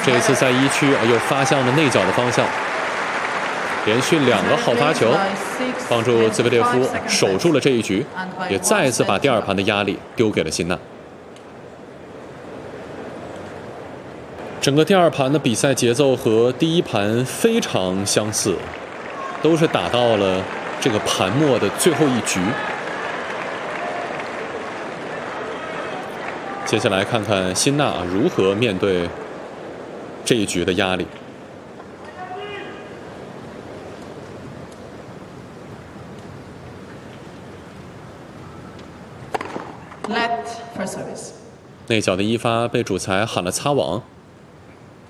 这一次在一区又发向了内角的方向，连续2个好发球，帮助兹维列夫守住了这一局，也再一次把第2盘的压力丢给了辛纳。整个第2盘的比赛节奏和第1盘非常相似，都是打到了这个盘末的最后一局。接下来看看辛纳如何面对这一局的压力。内角的一发被主裁喊了擦网。